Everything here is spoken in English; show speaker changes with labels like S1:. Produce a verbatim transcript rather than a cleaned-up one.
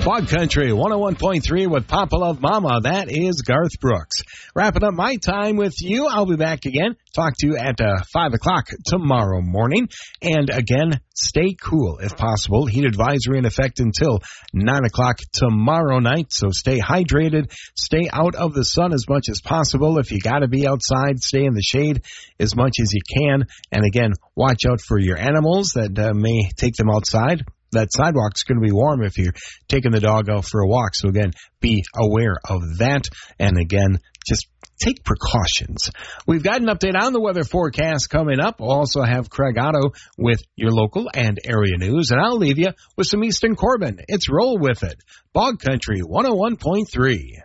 S1: Bog Country one oh one point three with Papa Love Mama. That is Garth Brooks. Wrapping up my time with you. I'll be back again. Talk to you at uh, five o'clock tomorrow morning. And again, stay cool if possible. Heat advisory in effect until nine o'clock tomorrow night. So stay hydrated. Stay out of the sun as much as possible. If you got to be outside, stay in the shade as much as you can. And again, watch out for your animals that uh, may take them outside. That sidewalk's going to be warm if you're taking the dog out for a walk. So, again, be aware of that. And, again, just take precautions. We've got an update on the weather forecast coming up. We'll also have Craig Otto with your local and area news. And I'll leave you with some Easton Corbin. It's Roll With It. Bog Country one oh one point three.